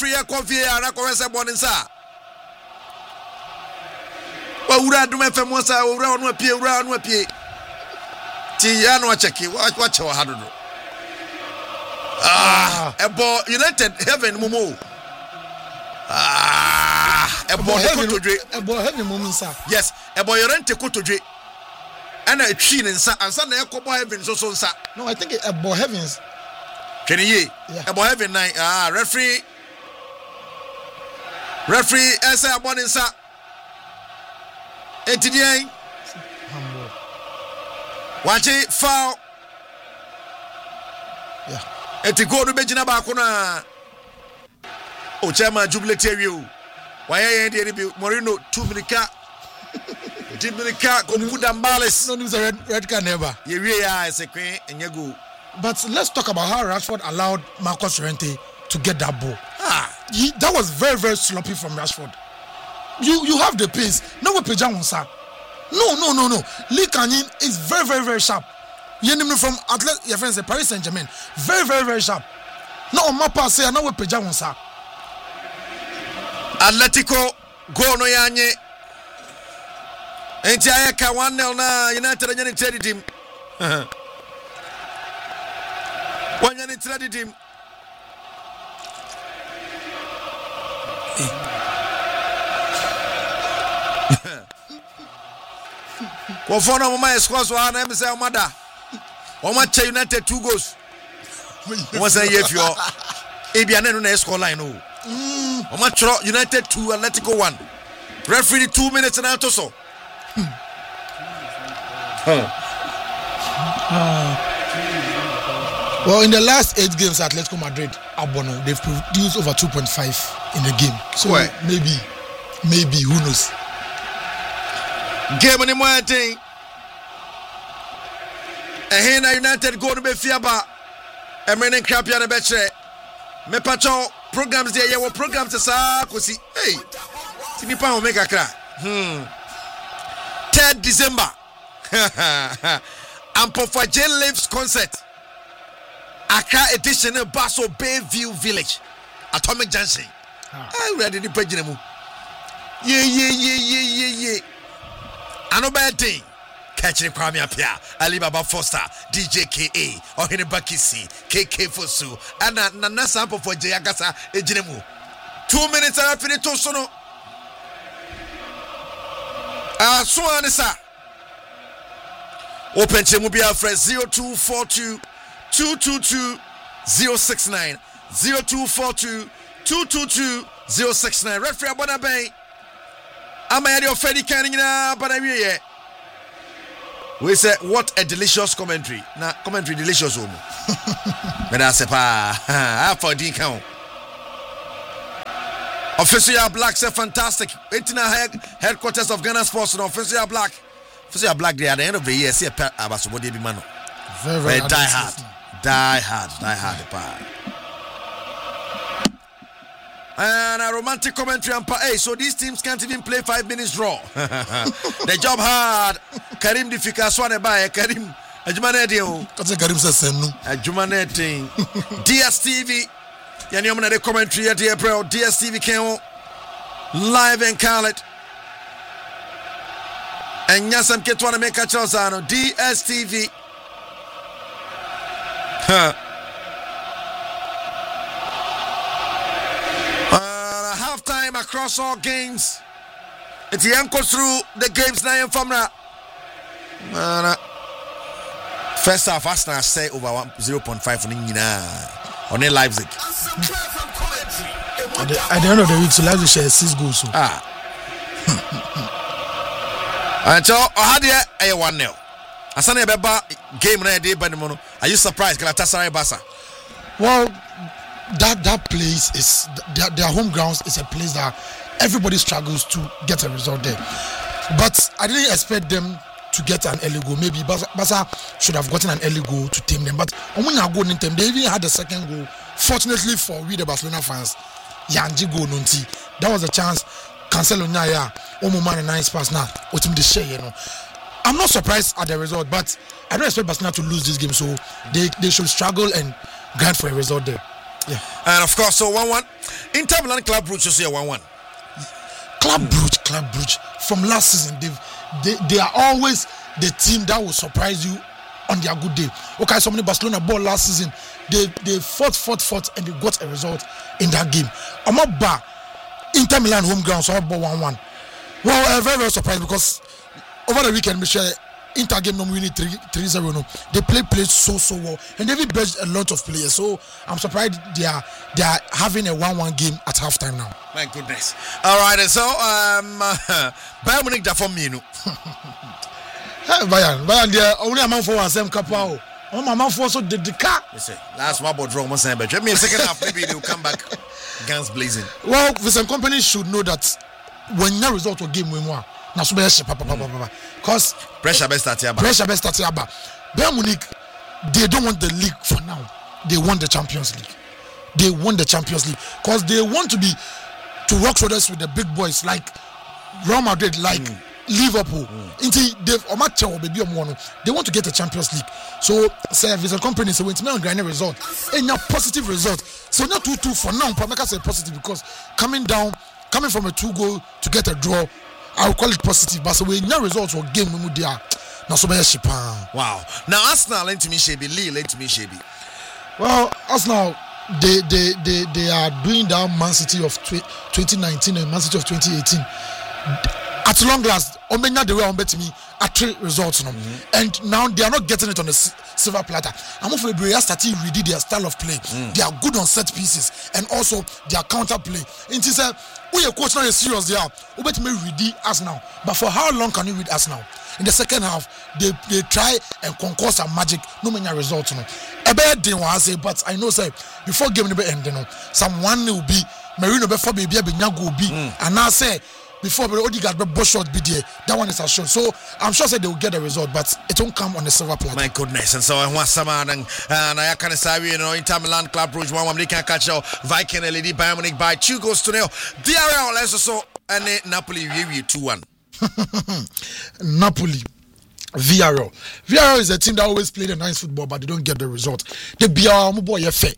referee coffee ara ko se bone nsa wa wura dum fm nsa wura no apie ti ya no cheki wa che wa hadodo ebo United heaven mumu ebo heaven mumu nsa yes ebo Yorente kotodwe ana etwi ne nsa ansa na ekobo heaven so nsa no I think ebo heavens Kenny ebo heaven nine referee esa abo ne nsa entidian wachi foul etigo no begina ba ko na o chairman jubilate area waye yen de bi Morino 2 minutes Dominica Kombuda Mbales. No news a red card never. You really are a queen and you go. But let's talk about how Rashford allowed Marcus Llorente to get that ball. That was very, very sloppy from Rashford. You have the pace. No way Pejan sir. No. Lee Canyon is very, very, very sharp. You know from your friends Paris Saint-Germain. Very, very, very sharp. No Mapa say no way Pejan sir. Atletico go no yanye. Enti ayeka 1-0 na United nyane trade team. Wanyane trade team. Ko fona mo my score so na me say o mada. O ma che United 2 goals. Wọ́n say if you ebia na no na score line o. O ma chro United 2 Atletico 1. Referee 2 minutes na to so. Well, in the last 8 games at Atletico Madrid, Abono, they've produced over 2.5 in the game. So maybe who knows? Game anymore thing. And here United go to be fiaba. And many crap ya na betre. Me pacho programs there. Your programs sa kosi. Hey, sinipa o make akra. 3rd December. Ampofa J Lives concert. Accra edition of Basso Bayview Village. Atomic Junction. I read the page. Yeah. I know bad thing. Catch the Kwame Apia, Alibaba Foster, DJ KA, Ohene Bakisi, KK Fosu, and Nana Sample for Jayagasa Ejinemu. 2 minutes and I finish to Sono. Swanisa. Open Chemubia Fresh 0242 222 069 0242 222 069. Referee Abona Bay. I'm a radio Freddy Canina, but I'm here. We say, what a delicious commentary. Now, commentary delicious. But I say, I for D count. Official Black say fantastic. Headquarters of Ghana Sports and Official Black. Official Black day at the end of the year. See a pair of us. What did be man? Very die hard. And a romantic commentary and hey, so these teams can't even play 5 minutes draw. The job hard. Karim Difika Swane by Karim Ajumanedi. Karim Sasenu. Ajumanedi. DSTV. Yanni the commentary at the April. DSTV came live and call it. And Yasam Ketwana make a Chelsano. DSTV. Halftime across all games. It's the anchor through the games now in Famra. First half, Arsenal say over 0.5 for Nina on Leipzig. At the end of the week, so Leipzig shares 6 goals. And so, I had a 1-0. Asana Beba game na day Banimono. Are you surprised? Galatasaray Barca. Well, that place is their home grounds is a place that everybody struggles to get a result there. But I didn't expect them to get an early goal. Maybe Barca should have gotten an early goal to tame them. But when you go in them, they even had the second goal. Fortunately for we the Barcelona fans, Yanji go nunti. That was a chance. Cancelo Nyaya, Omo Man 9 pass now. Ultimately share, you know. I'm not surprised at the result, but I don't expect Barcelona to lose this game, so they should struggle and grind for a result there. Yeah. And of course, so 1-1. Inter Milan Club Brugge also 1-1. Club Brugge. From last season, they are always the team that will surprise you on their good day. Okay, so many Barcelona ball last season. They fought, and they got a result in that game. Amaba Inter Milan home ground, so ball 1-1. Well, very, very surprised because over the weekend, Michelle. Inter game no winning 3-0 no. They play so well, and they've benched a lot of players. So I'm surprised they are having a 1-1 game at halftime now. My goodness. All right, and so Bayern Munich da from me no. Bayern there only a man for one same couple. Oh, my man for so the car. Listen, last one about draw almost but me second half maybe they'll come back guns blazing. Well, Vincent Kompany should know that when your result of game win one. Na so be because pressure best start here. Bayern Munich, they don't want the league for now. They want the Champions League. Because they want to rock shoulders with the big boys like Real Madrid, like Liverpool. They want to get the Champions League. So there's a company so it's not a result. And a positive result. So not 2-2 for now. But I say positive because coming from a 2-goal to get a draw, I will call it positive, but so we no results for game no there. Now so many ship. Wow. Now Arsenal let me Shebi, Lille let me Shebi. Well, Arsenal they are doing that Man City of 2019 and Man City of 2018. At long last, Omenya the way on bet me at 3 results now. And now they are not getting it on the silver platter. I'm afraid they are starting to read their style of play. They are good on set pieces and also their counter play. And he said, we are coach now is serious there. We bet me read us now. But for how long can you read us now? In the second half, they try and concourse some magic. No many results now. A bad thing was say, but I know say before game never end, someone will be Marino before baby will be, and now say. Before Odegaard but shot be there, that one is a shot. So I'm sure they will get a result, but it won't come on the silver platter. My goodness, and so I want some and I can say Inter Milan Club Brugge 1-1 they can catch out Viking LED Bayern Munich by 2-0. DRL also and Napoli 2-1. Napoli. Villarreal is a team that always play the nice football, but they don't get the result. They be our boy but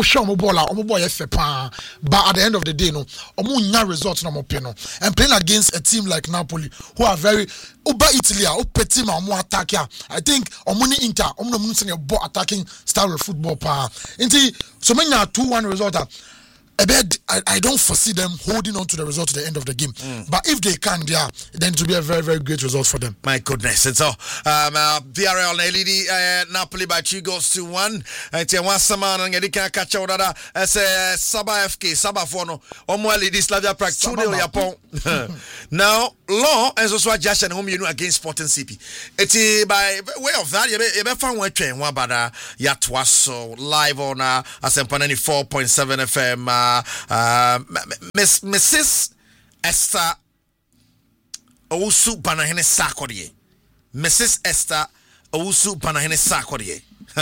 at the end of the day, no results no and playing against a team like Napoli, who are very Italy, team more attack. I think Inter, attacking style of football. So many 2-1 result. I don't foresee them holding on to the result to the end of the game. But if they can, then it will be a very, very great result for them. My goodness. And so, Villarreal lead Napoli by 2-1. And Tiawasaman and Yedika catch out as Saba FK, Saba Fono, Omo lead Slavia Prague 2-0 Japan. Now, Law and so Josh and home against Sporting CP. It's by way of that, you found one train, one bada Yatwaso live on Asempa 94.7 FM. Mrs. Esther Owusu Banahene Sakodie. Mrs. Esther Owusu Banahene Sakodie.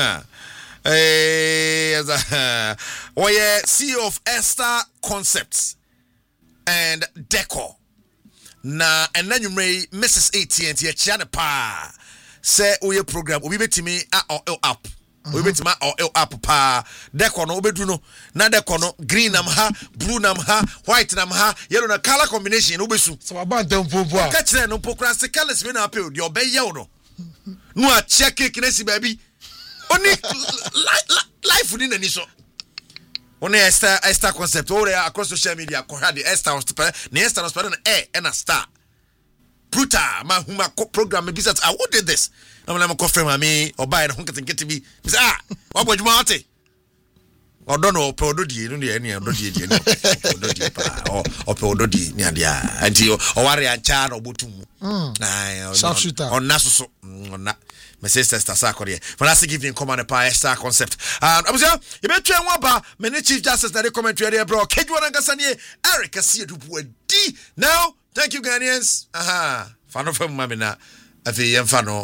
CEO of Esther Concepts and Decor. Na and then you may Mrs. AT&T Chiana Pa say oye program obi betimi up. We bet ma up pa decor no obedu no na decor no green nam ha blue nam ha white nam ha yellow na color combination obesu so about them popo catch them no pokra se colors me na apel the obey no no a check cake na si baby only life within the niso only Esther concept all across social media ko had the Esther was spelling A and a star Bruta, my program business. I what did this? I'm gonna confirm me or buy it. Get to be. What would you want it? Or don't know, Pododi, don't any of Dodi, or Pododi, Nadia, until or Warrior Chan or Butum. Sharpshooter or Nasso or not. My sister Stasakori. For us to give you command a star concept. I was you bet you one many chief justice that commentary there, bro. Kedwan Gasani, Eric, I see you do D. Now, thank you, Ghanaians. Fan of Mamina. Thank you,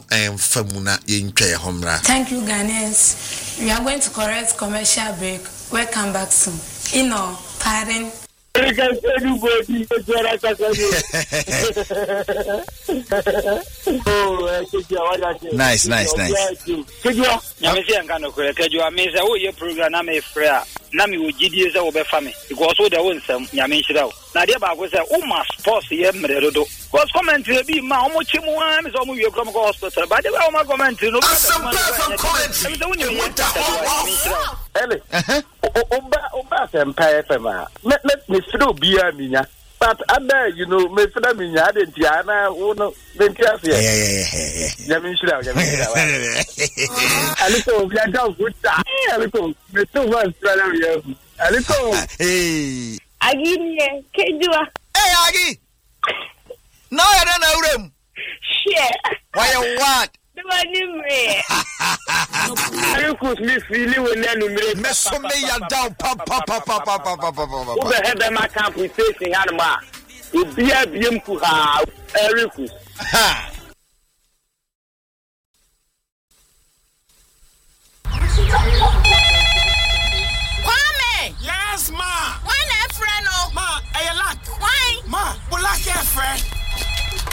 Ghanaians. We are going to correct commercial break. We'll come back soon. Pardon. Nice. na me ogidie ze wo be fa me because wo da won sam nyame nhira wo na de ba go say o ma sports ye mredodo because commentary be ma o mo chimu an me so mo wie from hospital ba de ba o ma commentary no Ele oba sempa FM let me throw bia minya but ada you know me fada minya adentia na wo no dentia se nyame nhira aliko bia down futa aliko me to one strana we aliko Agi kejua Agi no ya na urem share why what Manimre. aliko me feel we na numre me so me ya down pam we have my camp we facing hanma bia biem ku ha Erikus